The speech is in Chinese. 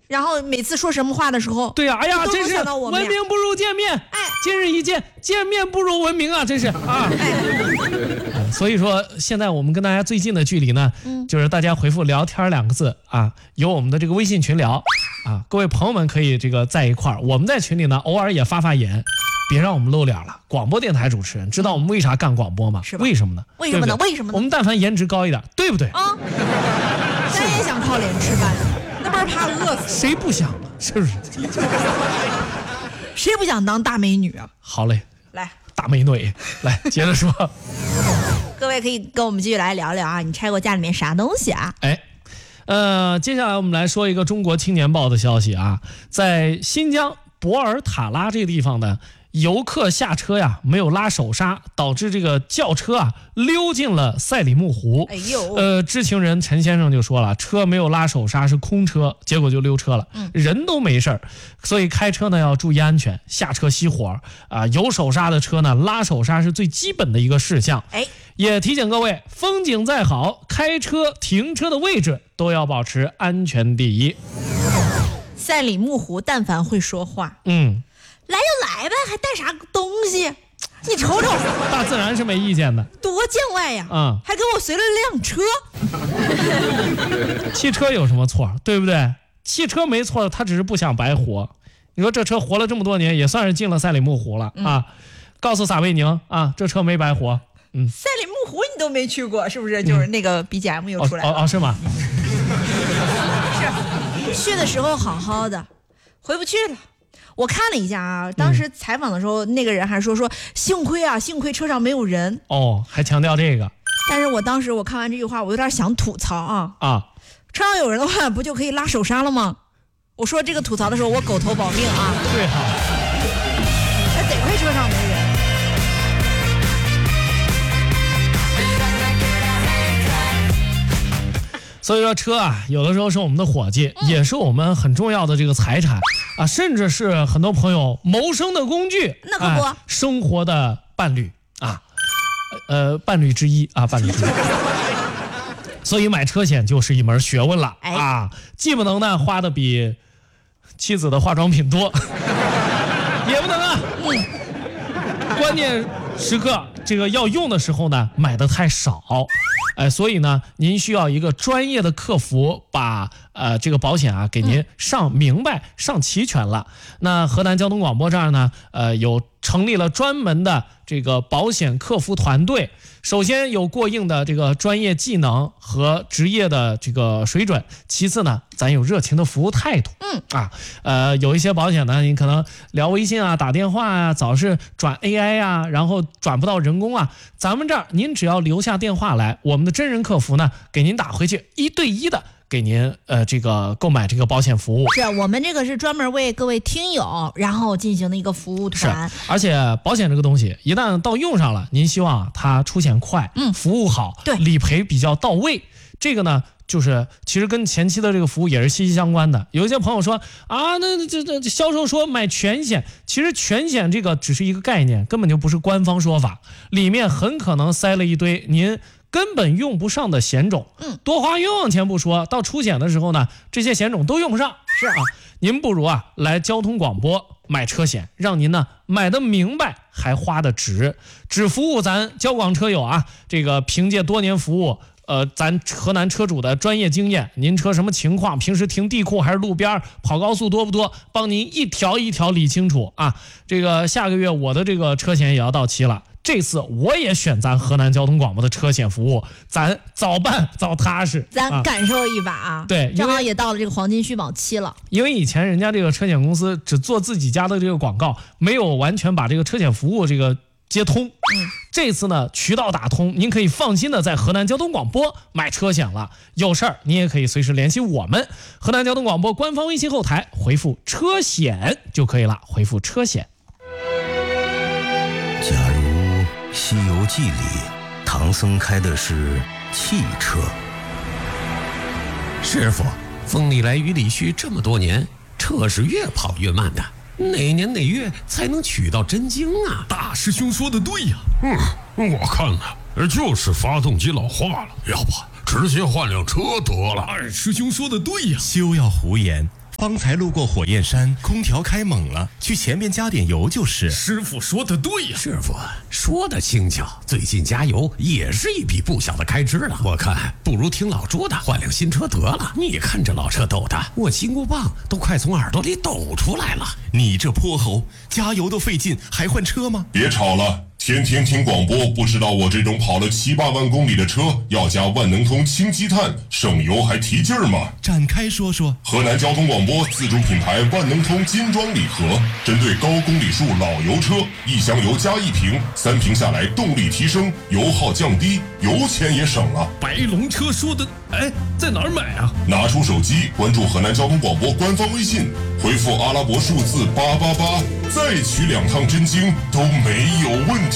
然后每次说什么话的时候， 对呀，哎呀，真是闻名不如见面， 哎， 今日一见，见面不如闻名啊，真是啊。所以说，现在我们跟大家最近的距离呢，就是大家回复聊天2个字啊，有我们的这个微信群聊啊，各位朋友们可以这个在一块儿，我们在群里呢偶尔也发言，别让我们露脸了。广播电台主持人知道我们为啥干广播吗？ 是吧？ 为什么呢？ 为什么呢？为什么呢？ 我们但凡颜值高一点，对不对？ 啊，咱也想靠脸吃饭，那不是怕饿死？ 谁不想呢？是不是？ 谁不想当大美女啊？ 好嘞， 来， 大美女，来接着说。 各位可以跟我们继续来聊聊啊，你拆过家里面啥东西啊？ 哎，接下来我们来说一个中国青年报的消息啊，在新疆博尔塔拉这个地方呢，游客下车呀没有拉手刹，导致这个轿车啊溜进了赛里木湖。 哎呦， 知情人陈先生就说了，车没有拉手刹是空车，结果就溜车了，人都没事儿，所以开车呢要注意安全，下车熄火啊，有手刹的车呢拉手刹是最基本的一个事项。 哎， 也提醒各位，风景再好，开车停车的位置都要保持安全第一。 赛里木湖但凡会说话，来就来呗，还带啥东西？你瞅瞅， 大自然是没意见的， 多见外呀！还给我随了辆车。 汽车有什么错，对不对？汽车没错，他只是不想白活。你说这车活了这么多年，也算是进了赛里木湖了啊！告诉撒贝宁啊，这车没白活。 赛里木湖你都没去过，是不是？就是那个 BGM 又出来了。 是吗？ 是，去的时候好好的，回不去了。我看了一下啊，当时采访的时候，那个人还说幸亏车上没有人。 还强调这个。 但是我当时我看完这句话，我有点想吐槽啊！车上有人的话，不就可以拉手刹了吗？我说这个吐槽的时候，我狗头保命啊！ 对哈， 得亏车上没人。 所以说车啊，有的时候是我们的伙计，也是我们很重要的这个财产啊，甚至是很多朋友谋生的工具， 那可不， 生活的伴侣啊，伴侣之一啊，伴侣之一。所以买车险就是一门学问了啊，既不能呢花的比妻子的化妆品多，也不能啊，关键时刻这个要用的时候呢买的太少。所以呢，您需要一个专业的客服把这个保险啊给您上明白、上齐全了。那河南交通广播这儿呢，有成立了专门的这个保险客服团队。首先有过硬的这个专业技能和职业的这个水准，其次呢，咱有热情的服务态度。有一些保险呢，你可能聊微信啊、打电话啊，早是转 AI 啊，然后转不到人工啊。咱们这儿您只要留下电话来，我们的真人客服呢给您打回去，1对1的给您这个购买这个保险服务。 是我们这个是专门为各位听友然后进行的一个服务团。 而且保险这个东西一旦到用上了，您希望它出险快，服务好， 对， 理赔比较到位。这个呢就是其实跟前期的这个服务也是息息相关的。有一些朋友说啊，那这销售说买全险，其实全险这个只是一个概念，根本就不是官方说法，里面很可能塞了一堆您根本用不上的险种。多花冤枉钱不说，到出险的时候呢，这些险种都用不上。 是啊， 您不如啊来交通广播买车险，让您呢买得明白还花得值，只服务咱交广车友啊，这个凭借多年服务。咱河南车主的专业经验，您车什么情况，平时停地库还是路边，跑高速多不多，帮您一条一条理清楚啊。这个下个月我的这个车险也要到期了，这次我也选咱河南交通广播的车险服务，咱早办早踏实， 咱感受一把啊。 对， 正好也到了这个黄金续保期了。 因为以前人家这个车险公司只做自己家的这个广告，没有完全把这个车险服务这个接通。这次呢渠道打通，您可以放心的在河南交通广播买车险了。有事儿您也可以随时联系我们河南交通广播官方微信后台回复车险就可以了，回复车险。 假如《西游记》里唐僧开的是汽车， 师傅，风里来雨里去这么多年，车是越跑越慢的，哪年哪月才能取到真经啊？ 大师兄说的对呀。我看呢，就是发动机老化了，要不直接换辆车得了。二师兄说的对呀。 休要胡言， 方才路过火焰山，空调开猛了，去前面加点油就是。 师傅说的对呀， 师傅说的轻巧，最近加油也是一笔不小的开支了。我看不如听老朱的，换辆新车得了。你看这老车抖的，我金箍棒都快从耳朵里抖出来了。 你这泼猴，加油都费劲，还换车吗？ 别吵了。天天听广播，不知道我这种跑了7、8万公里的车要加万能通氢积碳，省油还提劲儿吗？ 展开说说。 河南交通广播自主品牌万能通金装礼盒，针对高公里数老油车，1箱油加1瓶，3瓶下来动力提升，油耗降低，油钱也省了。 白龙车说的，哎，在哪儿买啊？ 拿出手机关注河南交通广播官方微信，回复阿拉伯数字888，再取2趟真经都没有问题。